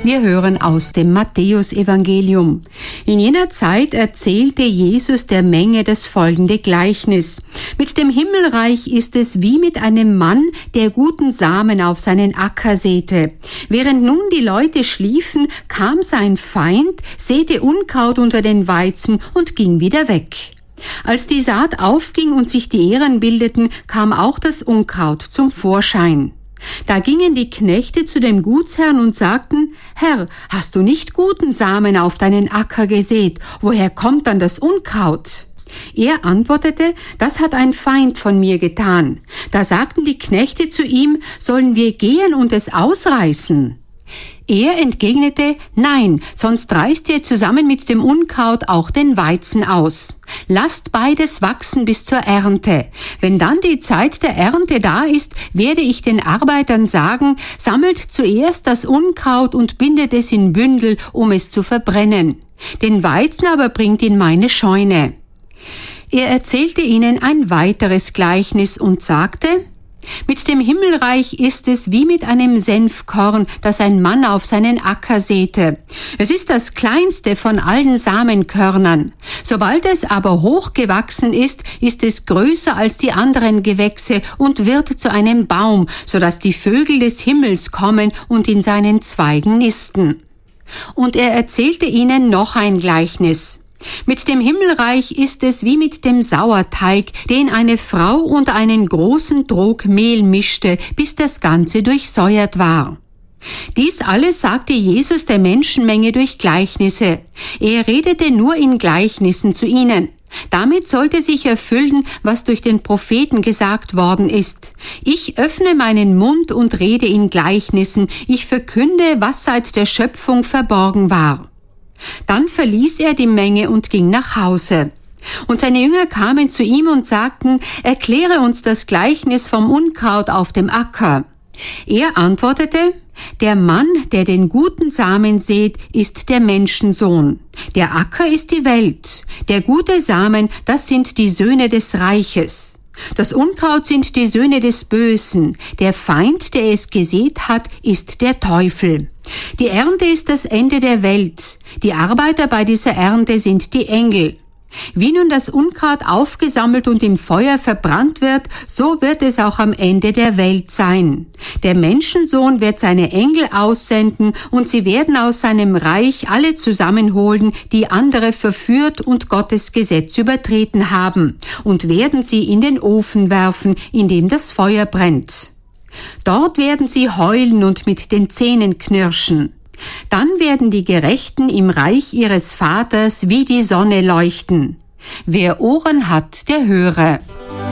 Wir hören aus dem Matthäusevangelium. In jener Zeit erzählte Jesus der Menge das folgende Gleichnis. Mit dem Himmelreich ist es wie mit einem Mann, der guten Samen auf seinen Acker säte. Während nun die Leute schliefen, kam sein Feind, säte Unkraut unter den Weizen und ging wieder weg. Als die Saat aufging und sich die Ähren bildeten, kam auch das Unkraut zum Vorschein. Da gingen die Knechte zu dem Gutsherrn und sagten: Herr, hast du nicht guten Samen auf deinen Acker gesät? Woher kommt dann das Unkraut? Er antwortete: Das hat ein Feind von mir getan. Da sagten die Knechte zu ihm: Sollen wir gehen und es ausreißen? Er entgegnete: Nein, sonst reißt ihr zusammen mit dem Unkraut auch den Weizen aus. Lasst beides wachsen bis zur Ernte. Wenn dann die Zeit der Ernte da ist, werde ich den Arbeitern sagen: Sammelt zuerst das Unkraut und bindet es in Bündel, um es zu verbrennen. Den Weizen aber bringt in meine Scheune. Er erzählte ihnen ein weiteres Gleichnis und sagte: Mit dem Himmelreich ist es wie mit einem Senfkorn, das ein Mann auf seinen Acker säte. Es ist das kleinste von allen Samenkörnern. Sobald es aber hochgewachsen ist, ist es größer als die anderen Gewächse und wird zu einem Baum, sodass die Vögel des Himmels kommen und in seinen Zweigen nisten. Und er erzählte ihnen noch ein Gleichnis. Mit dem Himmelreich ist es wie mit dem Sauerteig, den eine Frau unter einen großen Trog Mehl mischte, bis das Ganze durchsäuert war. Dies alles sagte Jesus der Menschenmenge durch Gleichnisse. Er redete nur in Gleichnissen zu ihnen. Damit sollte sich erfüllen, was durch den Propheten gesagt worden ist. Ich öffne meinen Mund und rede in Gleichnissen. Ich verkünde, was seit der Schöpfung verborgen war. Dann verließ er die Menge und ging nach Hause. Und seine Jünger kamen zu ihm und sagten: Erkläre uns das Gleichnis vom Unkraut auf dem Acker. Er antwortete: Der Mann, der den guten Samen sät, ist der Menschensohn. Der Acker ist die Welt. Der gute Samen, das sind die Söhne des Reiches. Das Unkraut sind die Söhne des Bösen. Der Feind, der es gesät hat, ist der Teufel. Die Ernte ist das Ende der Welt. Die Arbeiter bei dieser Ernte sind die Engel. Wie nun das Unkraut aufgesammelt und im Feuer verbrannt wird, so wird es auch am Ende der Welt sein. Der Menschensohn wird seine Engel aussenden und sie werden aus seinem Reich alle zusammenholen, die andere verführt und Gottes Gesetz übertreten haben, und werden sie in den Ofen werfen, in dem das Feuer brennt. Dort werden sie heulen und mit den Zähnen knirschen. Dann werden die Gerechten im Reich ihres Vaters wie die Sonne leuchten. Wer Ohren hat, der höre.